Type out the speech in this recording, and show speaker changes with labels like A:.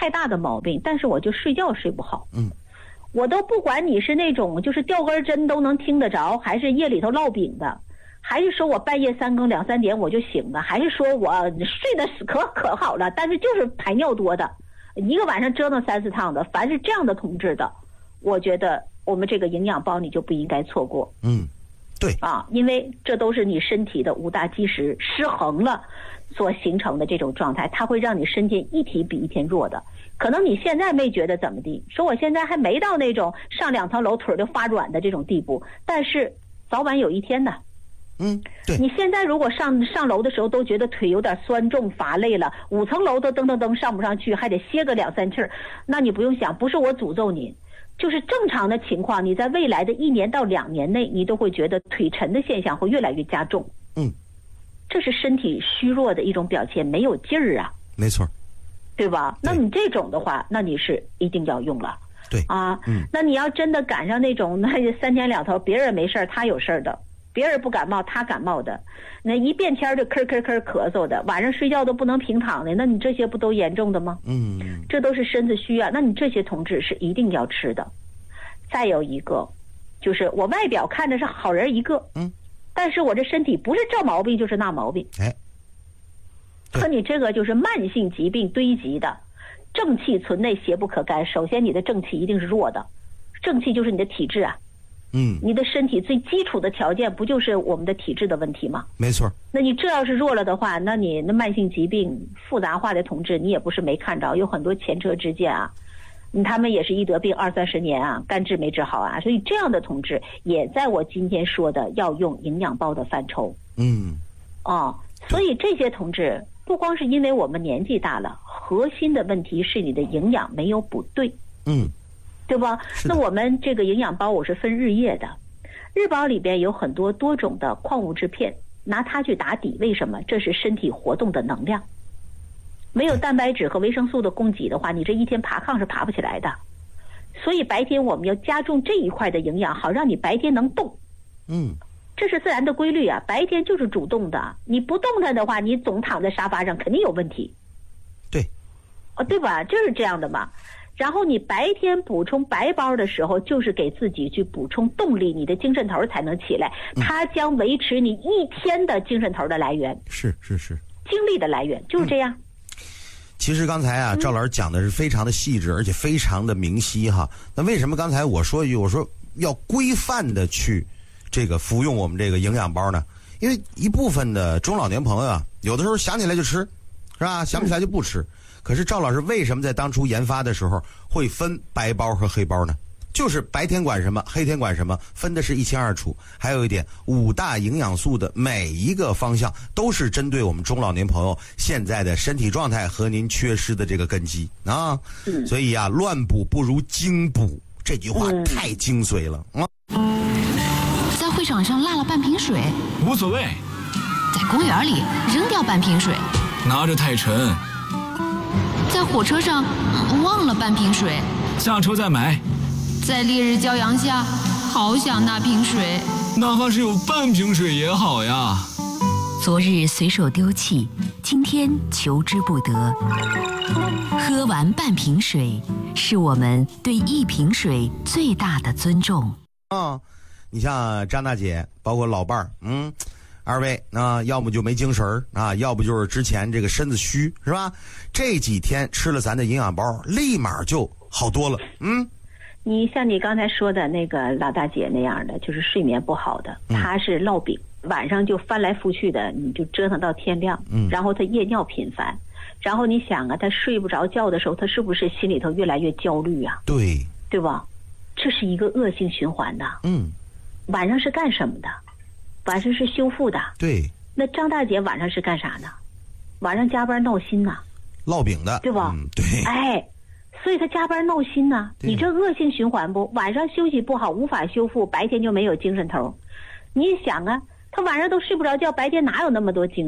A: 太大的毛病，但是我就睡觉睡不好。我都不管你是那种就是掉根针都能听得着，还是夜里头烙饼的，还是说我半夜3更2、3点我就醒了，还是说我睡得可好了，但是就是排尿多的，一个晚上折腾3、4趟的，凡是这样的同志的，我觉得我们这个营养包你就不应该错过。
B: 对
A: 啊，因为这都是你身体的5大基石失衡了所形成的这种状态，它会让你身体一天比一天弱的。可能你现在没觉得怎么地，说我现在还没到那种上2层楼腿就发软的这种地步，但是早晚有一天的。
B: 对，
A: 你现在如果上楼的时候都觉得腿有点酸重乏累了，5层楼都噔上不上去，还得歇个2、3气儿，那你不用想，不是我诅咒你，就是正常的情况，你在未来的1年到2年内，你都会觉得腿沉的现象会越来越加重。这是身体虚弱的一种表现，没有劲儿啊。
B: 没错，
A: 对吧？那你这种的话，那你是一定要用了。
B: 对
A: 啊，那你要真的赶上那种那3天2头，别人没事他有事的，别人不感冒他感冒的，那一变天就咳咳嗽的，晚上睡觉都不能平躺的，那你这些不都严重的吗？这都是身子虚啊。那你这些同志是一定要吃的。再有一个，就是我外表看着是好人一个，但是我这身体不是这毛病就是那毛病。可你这个就是慢性疾病堆积的，正气存内，邪不可干。首先你的正气一定是弱的，正气就是你的体质啊。你的身体最基础的条件不就是我们的体质的问题吗？
B: 没错。
A: 那你这要是弱了的话，那你那慢性疾病复杂化的同志，你也不是没看着，有很多前车之鉴啊。他们也是一得病20、30年啊，肝治没治好啊。所以这样的同志也在我今天说的要用营养包的范畴。所以这些同志不光是因为我们年纪大了，核心的问题是你的营养没有补对。对吧？那我们这个营养包我是分日夜的，日包里边有很多多种的矿物质片，拿它去打底。为什么？这是身体活动的能量。没有蛋白质和维生素的供给的话，你这一天爬炕是爬不起来的。所以白天我们要加重这一块的营养，好让你白天能动。这是自然的规律啊，白天就是主动的，你不动弹的话，你总躺在沙发上肯定有问题。
B: 对，
A: 对吧？就是这样的嘛。然后你白天补充白包的时候，就是给自己去补充动力，你的精神头才能起来，它将维持你一天的精神头的来源。
B: 是，
A: 精力的来源就是这样。
B: 其实刚才啊，赵老师讲的是非常的细致，而且非常的明晰哈。那为什么刚才我说一句，我说要规范的去这个服用我们这个营养包呢？因为一部分的中老年朋友啊，有的时候想起来就吃，是吧？想不起来就不吃。可是赵老师为什么在当初研发的时候会分白包和黑包呢？就是白天管什么，黑天管什么，分的是一清二楚。还有一点，5大营养素的每一个方向都是针对我们中老年朋友现在的身体状态和您缺失的这个根基啊。所以啊，乱补不如精补，这句话太精髓了啊。
C: 在会场上落了半瓶水，
D: 无所谓。
C: 在公园里扔掉半瓶水，
D: 拿着太沉。
C: 在火车上忘了半瓶水，
D: 下车再买。
C: 在烈日骄阳下，好想那瓶水，
D: 哪怕是有半瓶水也好呀。
E: 昨日随手丢弃，今天求之不得。喝完半瓶水，是我们对一瓶水最大的尊重。
B: 你像张大姐，包括老伴儿，二位要么就没精神啊，要不就是之前这个身子虚，是吧？这几天吃了咱的营养包，立马就好多了。
A: 你像你刚才说的那个老大姐那样的，就是睡眠不好的，她是烙饼，晚上就翻来覆去的，你就折腾到天亮，然后她夜尿频繁，然后你想啊，她睡不着觉的时候，她是不是心里头越来越焦虑啊？对吧？这是一个恶性循环的。晚上是干什么的？晚上是修复的。
B: 对。
A: 那张大姐晚上是干啥呢？晚上加班闹心呐，
B: 烙饼的，
A: 对吧？
B: 对。
A: 所以她加班闹心呐，你这恶性循环不？晚上休息不好，无法修复，白天就没有精神头。你想啊，她晚上都睡不着觉，白天哪有那么多精神？